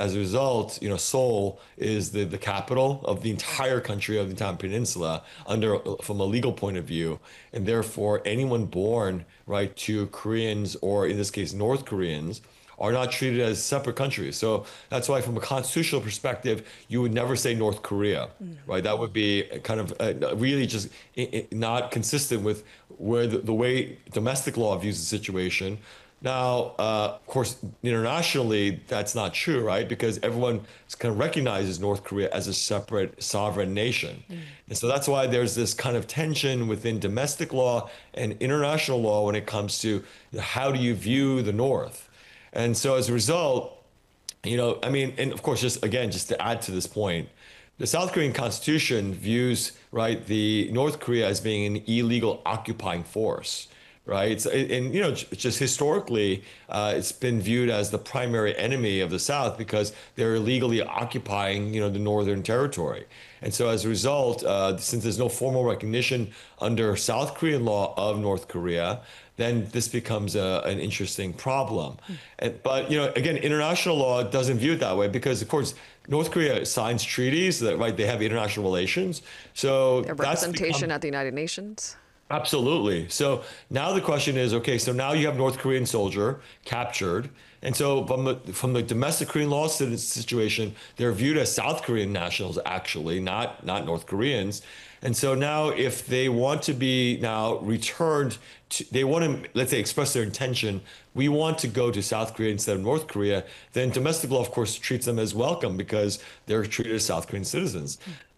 as a result, Seoul is the capital of the entire country, of the entire peninsula, from a legal point of view, and therefore anyone born right to Koreans, or in this case North Koreans, are not treated as separate countries. So that's why, from a constitutional perspective, you would never say North Korea, right? That would be kind of really just not consistent with where the way domestic law views the situation. Now, of course, internationally, that's not true, right? Because everyone kind of recognizes North Korea as a separate sovereign nation. And so that's why there's this kind of tension within domestic law and international law when it comes to how do you view the North. And so as a result, I mean, and of course, just to add to this point, the South Korean constitution views, right, the North Korea as being an illegal occupying force, right? And just historically, it's been viewed as the primary enemy of the South because they're illegally occupying, the northern territory. And so as a result, since there's no formal recognition under South Korean law of North Korea, then this becomes an interesting problem. But again, international law doesn't view it that way because, of course, North Korea signs treaties that, right, they have international relations. So A representation at the United Nations. Absolutely. So now the question is, okay, so now you have North Korean soldier captured. And so from the domestic Korean law situation, they're viewed as South Korean nationals, actually, not North Koreans. And so now if they want to be now returned, they want to, let's say, express their intention, we want to go to South Korea instead of North Korea, then domestic law, of course, treats them as welcome because they're treated as South Korean citizens.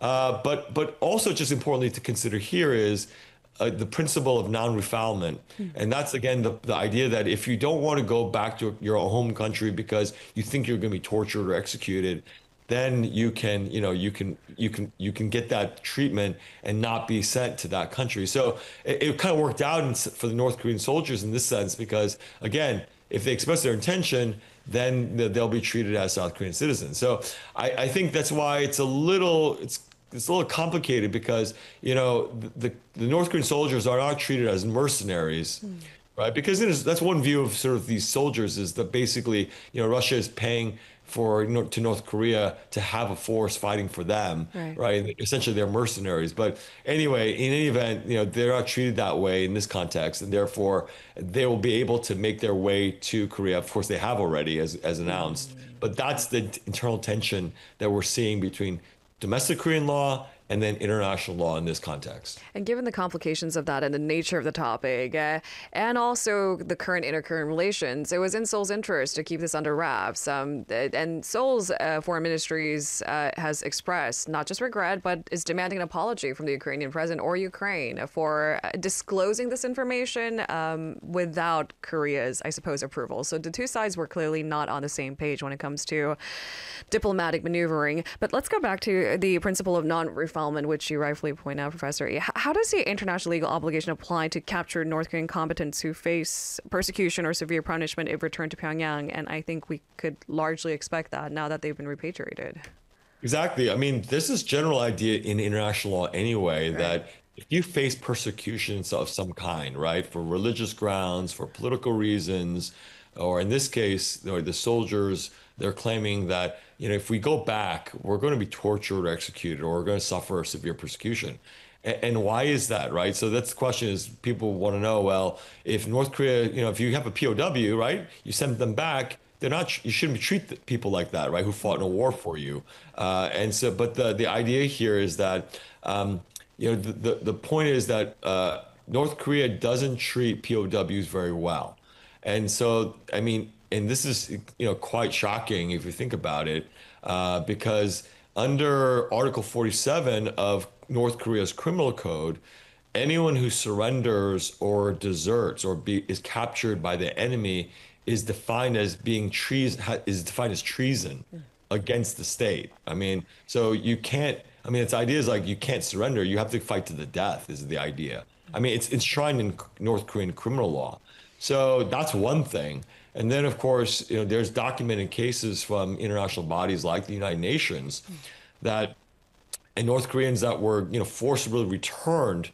But also just importantly to consider here is the principle of non-refoulement. And that's, again, the idea that if you don't want to go back to your home country because you think you're going to be tortured or executed, then you can get that treatment and not be sent to that country. So it kind of worked out for the North Korean soldiers in this sense because, again, if they express their intention, then they'll be treated as South Korean citizens. So I think that's why it's a little complicated because the North Korean soldiers are not treated as mercenaries. Right, because that's one view of sort of these soldiers is that basically, Russia is paying to North Korea to have a force fighting for them, right? And essentially, they're mercenaries. But anyway, in any event, they're not treated that way in this context, and therefore they will be able to make their way to Korea. Of course, they have already, as announced. But that's the internal tension that we're seeing between domestic Korean law and then international law in this context. And given the complications of that and the nature of the topic, and also the current inter-Korean relations, it was in Seoul's interest to keep this under wraps. And Seoul's foreign ministries has expressed not just regret, but is demanding an apology from the Ukrainian president or Ukraine for disclosing this information without Korea's, I suppose, approval. So the two sides were clearly not on the same page when it comes to diplomatic maneuvering. But let's go back to the principle of non-refoulement, which you rightfully point out, Professor. How does the international legal obligation apply to captured North Korean combatants who face persecution or severe punishment if returned to Pyongyang? And I think we could largely expect that now that they've been repatriated. Exactly. I mean, this is general idea in international law anyway, that if you face persecution of some kind, right, for religious grounds, for political reasons, or in this case, the soldiers, they're claiming that, if we go back, we're going to be tortured or executed, or we're going to suffer severe persecution. And why is that, right? So that's the question is people want to know, well, if North Korea, if you have a POW, right, you send them back, you shouldn't treat people like that, right, who fought in a war for you. And so, but the idea here is that, the point is that North Korea doesn't treat POWs very well. And so, I mean, and this is, quite shocking if you think about it, because under Article 47 of North Korea's criminal code, anyone who surrenders or deserts or is captured by the enemy is defined as being treason against the state. I mean, so you can't. I mean, its idea is like you can't surrender. You have to fight to the death. Is the idea. I mean, it's enshrined in North Korean criminal law. So that's one thing. And then, of course, there's documented cases from international bodies like the United Nations that North Koreans that were, forcibly returned,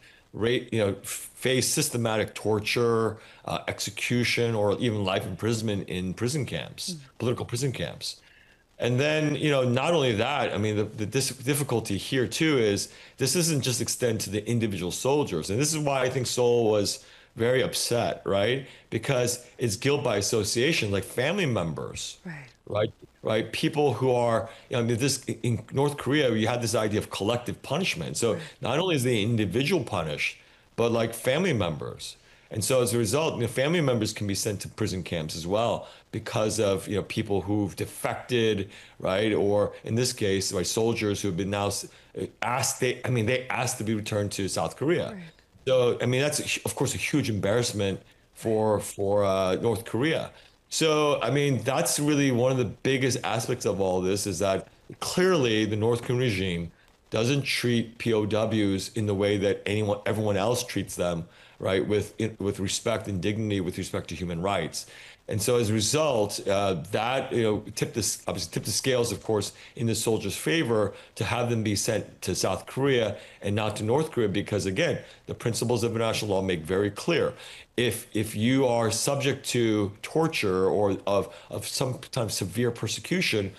face systematic torture, execution, or even life imprisonment in prison camps, political prison camps. And then, not only that, I mean, the difficulty here too is this doesn't just extend to the individual soldiers. And this is why I think Seoul was very upset, right? Because it's guilt by association, like family members, Right. right? Right. People who are, I mean, this in North Korea, you had this idea of collective punishment. So not only is the individual punished, but like family members. And so as a result, family members can be sent to prison camps as well because of, people who've defected, right? Or in this case, like soldiers who have been now asked, they asked to be returned to South Korea. Right. So, I mean, that's of course a huge embarrassment for North Korea. So, I mean, that's really one of the biggest aspects of all this is that clearly the North Korean regime doesn't treat POWs in the way that everyone else treats them, right? With respect and dignity, with respect to human rights. And so as a result, that obviously tipped the scales, of course, in the soldiers' favor to have them be sent to South Korea and not to North Korea, because again, the principles of international law make very clear: if you are subject to torture or of sometimes severe persecution,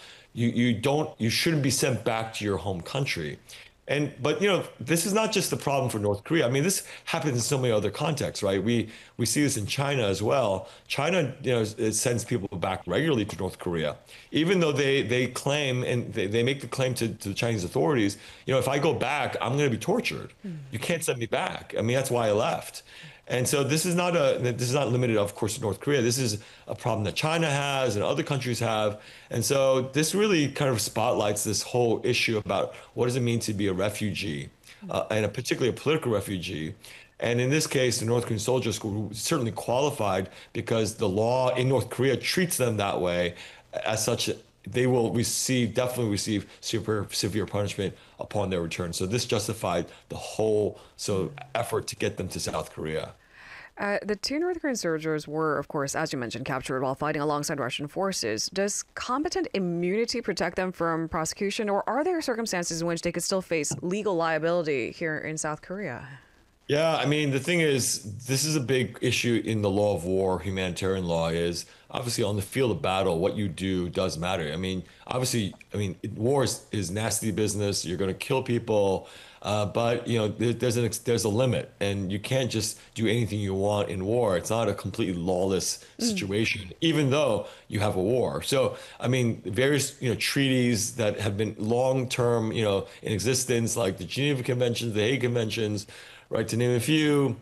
you shouldn't be sent back to your home country. But this is not just the problem for North Korea. I mean, this happens in so many other contexts, right? We see this in China as well. China, it sends people back regularly to North Korea, even though they claim and they make the claim to the Chinese authorities, if I go back, I'm going to be tortured. You can't send me back. I mean, that's why I left. And so this is not limited, of course, to North Korea. This is a problem that China has and other countries have. And so this really kind of spotlights this whole issue about what does it mean to be a refugee, and particularly a political refugee. And in this case, the North Korean soldiers were certainly qualified because the law in North Korea treats them that way. As such, they will definitely receive super severe punishment upon their return. So this justified the whole effort to get them to South Korea. The two North Korean soldiers were, of course, as you mentioned, captured while fighting alongside Russian forces. Does combatant immunity protect them from prosecution, or are there circumstances in which they could still face legal liability here in South Korea? Yeah, I mean, the thing is, this is a big issue in the law of war, humanitarian law, is obviously on the field of battle, what you do does matter. I mean, obviously, war is nasty business. You're going to kill people, but there's a limit, and you can't just do anything you want in war. It's not a completely lawless situation, even though you have a war. So, I mean, various treaties that have been long term in existence, like the Geneva Conventions, the Hague Conventions, right, to name a few.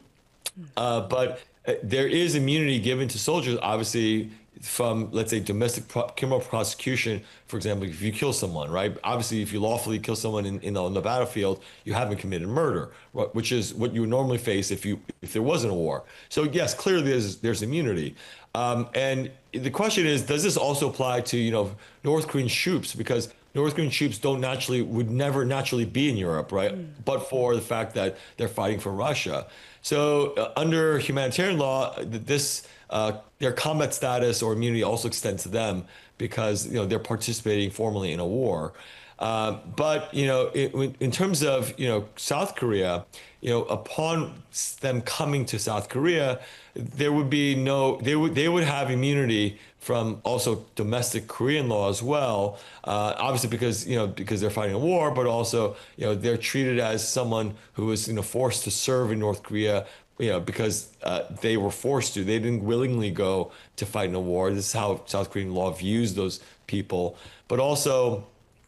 But there is immunity given to soldiers, obviously, from, let's say, domestic criminal prosecution. For example, if you kill someone, right? Obviously, if you lawfully kill someone on the battlefield, you haven't committed murder, which is what you would normally face if there wasn't a war. So yes, clearly there's immunity. And the question is, does this also apply to North Korean troops? Because North Korean troops would never naturally be in Europe, right? But for the fact that they're fighting for Russia. So under humanitarian law, their combat status or immunity also extends to them because they're participating formally in a war. But in terms of South Korea, upon them coming to South Korea, there would be they would have immunity from also domestic Korean law as well. Obviously because they're fighting a war, but also they're treated as someone who was forced to serve in North Korea. Because they were forced to. They didn't willingly go to fight in a war. This is how South Korean law views those people. But also,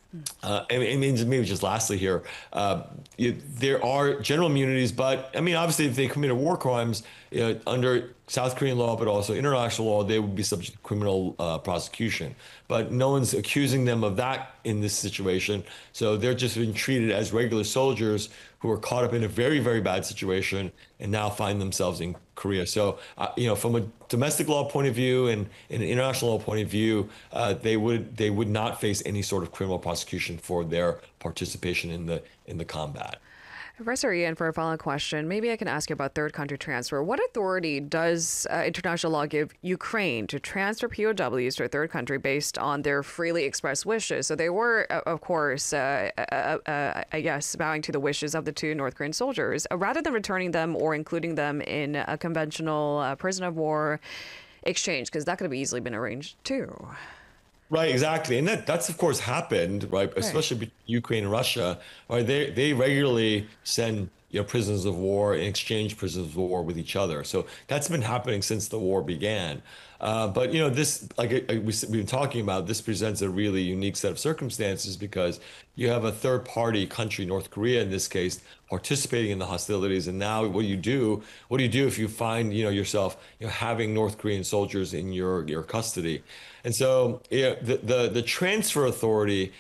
maybe just lastly here, there are general immunities, but obviously if they committed war crimes under South Korean law, but also international law, they would be subject to criminal prosecution. But no one's accusing them of that in this situation. So they're just being treated as regular soldiers who are caught up in a very, very bad situation and now find themselves in Korea. So, from a domestic law point of view and an international law point of view, they would not face any sort of criminal prosecution for their participation in the combat. Professor Ian, for a final question, maybe I can ask you about third country transfer. What authority does international law give Ukraine to transfer POWs to a third country based on their freely expressed wishes? So they were, of course, I guess, bowing to the wishes of the two North Korean soldiers. Rather than returning them or including them in a conventional prisoner of war exchange, because that could have easily been arranged too. Right, exactly, and that's of course happened, right? Right. Especially between Ukraine and Russia, right? They regularly send prisoners of war and exchange prisoners of war with each other. So that's been happening since the war began. But this, like we've been talking about, this presents a really unique set of circumstances because you have a third party country, North Korea in this case, participating in the hostilities. And now, what do you do? What do you do if you find yourself having North Korean soldiers in your custody? And so, the transfer authority,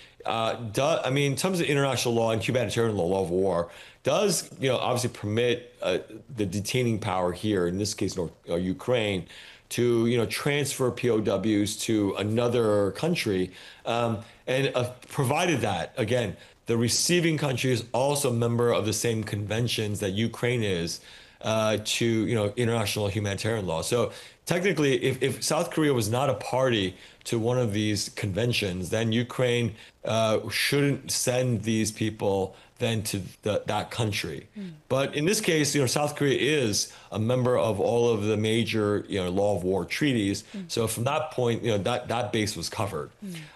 I mean, in terms of international law and humanitarian law, law of war, does obviously permit the detaining power here, in this case, Ukraine, to transfer POWs to another country, and provided that again the receiving country is also a member of the same conventions that Ukraine is to international humanitarian law. So technically, if South Korea was not a party to one of these conventions, then Ukraine shouldn't send these people then to that country. But in this case, South Korea is a member of all of the major law of war treaties. So from that point, that base was covered.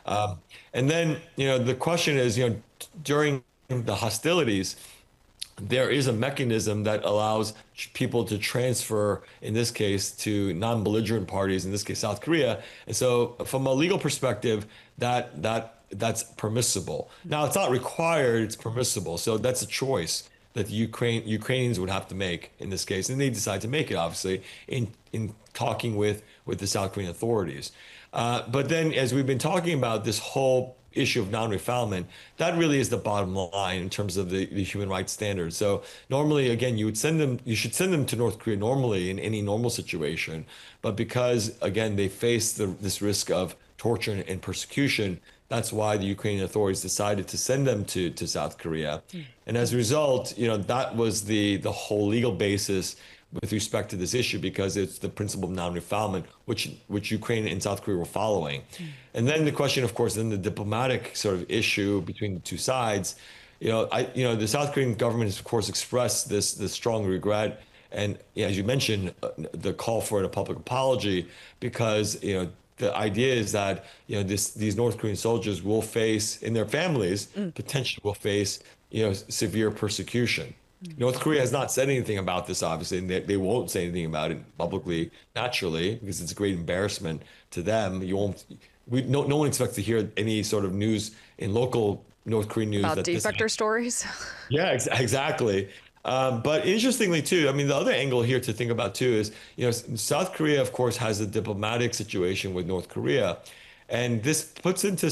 And then the question is, during the hostilities, there is a mechanism that allows people to transfer, in this case, to non-belligerent parties, in this case, South Korea. And so from a legal perspective, that's permissible. Now, it's not required, it's permissible. So that's a choice that the Ukrainians would have to make in this case. And they decide to make it, obviously, in talking with the South Korean authorities. But then, as we've been talking about this whole issue of non-refoulement, that really is the bottom line in terms of the human rights standards. So normally, again, you should send them to North Korea normally in any normal situation. But because, again, they face this risk of torture and persecution, that's why the Ukrainian authorities decided to send them to South Korea. And as a result, that was the whole legal basis with respect to this issue, because it's the principle of non-refoulement, which Ukraine and South Korea were following. And then the question, of course, then the diplomatic sort of issue between the two sides. The South Korean government has, of course, expressed this strong regret, and as you mentioned, the call for a public apology, because the idea is that these North Korean soldiers will face, and their families potentially will face severe persecution. North Korea has not said anything about this, obviously, and they won't say anything about it publicly, naturally, because it's a great embarrassment to them. No one expects to hear any sort of news in local North Korean news About that defector stories. Yeah, exactly. But interestingly, too, I mean, the other angle here to think about, too, is, South Korea, of course, has a diplomatic situation with North Korea. And this puts into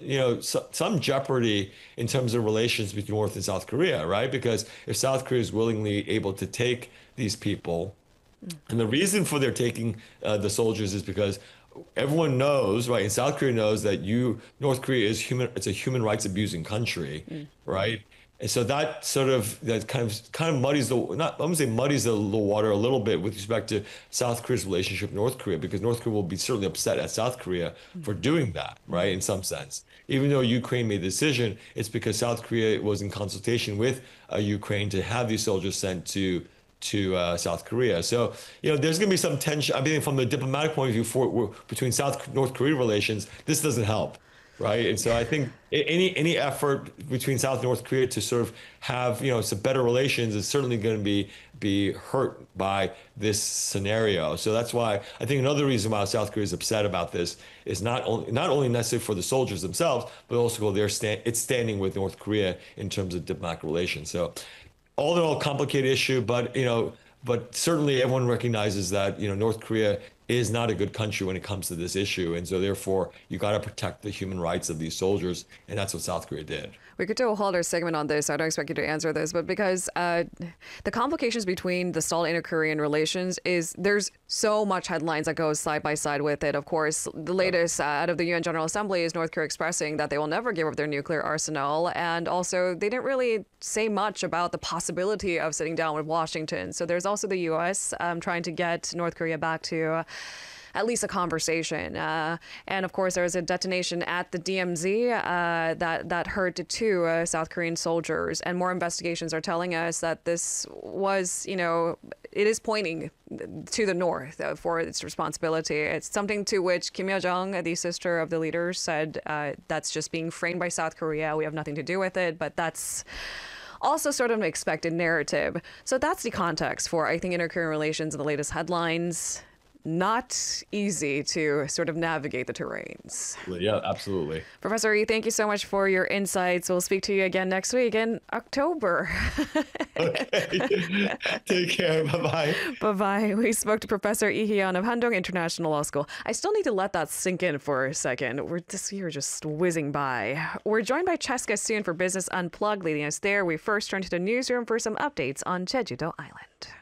some jeopardy in terms of relations between North and South Korea, right? Because if South Korea is willingly able to take these people, and the reason for their taking the soldiers is because everyone knows, right? And South Korea knows that North Korea it's a human rights abusing country, right? And so that kind of muddies I wouldn't say muddies the water a little bit with respect to South Korea's relationship with North Korea, because North Korea will be certainly upset at South Korea for doing that, right? In some sense, even though Ukraine made the decision, it's because South Korea was in consultation with Ukraine to have these soldiers sent to South Korea. So there's going to be some tension. I mean, from the diplomatic point of view, between North Korea relations, this doesn't help. Right. And so I think any effort between South and North Korea to sort of have, some better relations is certainly going to be hurt by this scenario. So that's why I think another reason why South Korea is upset about this is not only necessary for the soldiers themselves, but also it's standing with North Korea in terms of diplomatic relations. So all in all, complicated issue, but certainly everyone recognizes that, North Korea is not a good country when it comes to this issue. And so therefore, you got to protect the human rights of these soldiers. And that's what South Korea did. We could do a whole other segment on this. I don't expect you to answer this, but because the complications between the stalled inter-Korean relations there's so much headlines that goes side by side with it. Of course, the latest out of the UN General Assembly is North Korea expressing that they will never give up their nuclear arsenal. And also, they didn't really say much about the possibility of sitting down with Washington. So there's also the U.S. Trying to get North Korea back to at least a conversation. And of course, there was a detonation at the DMZ that hurt two South Korean soldiers. And more investigations are telling us that this was, it is pointing to the north for its responsibility. It's something to which Kim Yo-jong, the sister of the leader, said that's just being framed by South Korea. We have nothing to do with it, but that's also sort of an expected narrative. So that's the context for, I think, inter-Korean relations in the latest headlines. Not easy to sort of navigate the terrains. Yeah, absolutely. Professor Lee, thank you so much for your insights. We'll speak to you again next week in October. Okay. Take care. Bye-bye. Bye-bye. We spoke to Professor Lee Hee-yeon of Handong International Law School. I still need to let that sink in for a second. This year just whizzing by. We're joined by Cheska soon for Business Unplugged. Leading us there, we first turn to the newsroom for some updates on Jeju-do Island.